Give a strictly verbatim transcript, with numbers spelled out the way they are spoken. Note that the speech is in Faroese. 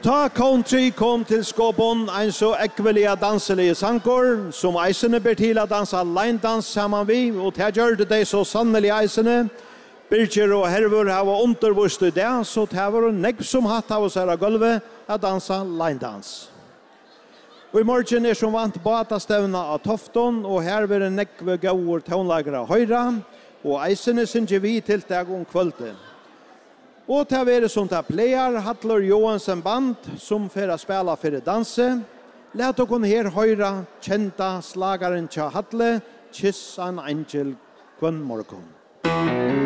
Ta country kom til skåpen, en så ekvelige danselige sankor, som eisene ber til å dansa line-dans sammen vi, og det gjør det de så sannelig eisene. Birger og Hervor har undervist i det, så det var nekv som hatt av oss her av gulvet å dansa line-dans. Og i morgen er som vant batastevna av Tofton, og her vil en nekve gauur tonlagere høyre, og eisene synes vi til dag om kvöldet. Og til å være som til pleier, Hattler Johansen band, som for å spille for danse. Let dere her høyre kjenta slagaren til Hattle, Kiss an Angel, Gwen Morgon.